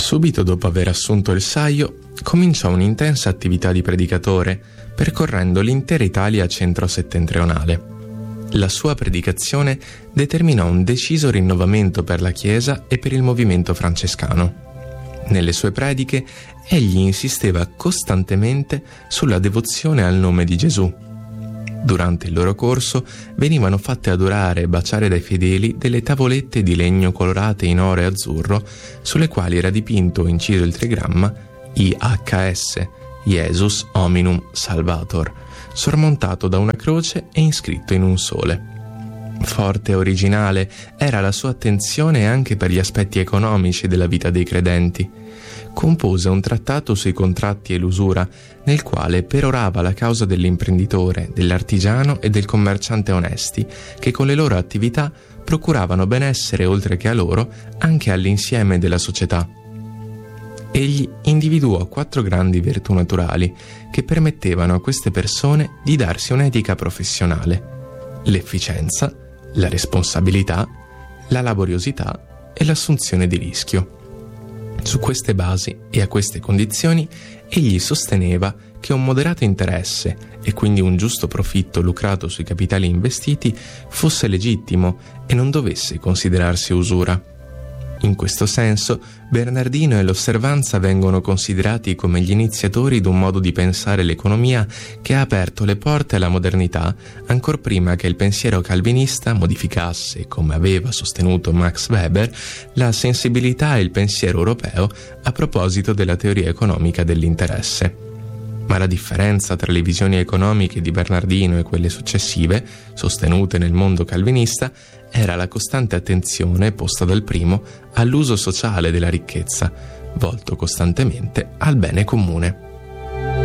Subito dopo aver assunto il saio, cominciò un'intensa attività di predicatore, percorrendo l'intera Italia centro-settentrionale. La sua predicazione determinò un deciso rinnovamento per la Chiesa e per il movimento francescano. Nelle sue prediche, egli insisteva costantemente sulla devozione al nome di Gesù. Durante il loro corso venivano fatte adorare e baciare dai fedeli delle tavolette di legno colorate in oro e azzurro, sulle quali era dipinto o inciso il trigramma IHS, Jesus Hominum Salvator, sormontato da una croce e iscritto in un sole. Forte e originale era la sua attenzione anche per gli aspetti economici della vita dei credenti. Compose un trattato sui contratti e l'usura, nel quale perorava la causa dell'imprenditore, dell'artigiano e del commerciante onesti, che con le loro attività procuravano benessere oltre che a loro anche all'insieme della società. Egli individuò 4 grandi virtù naturali che permettevano a queste persone di darsi un'etica professionale: l'efficienza, la responsabilità, la laboriosità e l'assunzione di rischio. Su queste basi e a queste condizioni egli sosteneva che un moderato interesse e quindi un giusto profitto lucrato sui capitali investiti fosse legittimo e non dovesse considerarsi usura. In questo senso, Bernardino e l'osservanza vengono considerati come gli iniziatori di un modo di pensare l'economia che ha aperto le porte alla modernità ancor prima che il pensiero calvinista modificasse, come aveva sostenuto Max Weber, la sensibilità e il pensiero europeo a proposito della teoria economica dell'interesse. Ma la differenza tra le visioni economiche di Bernardino e quelle successive, sostenute nel mondo calvinista, era la costante attenzione posta dal primo all'uso sociale della ricchezza, volto costantemente al bene comune.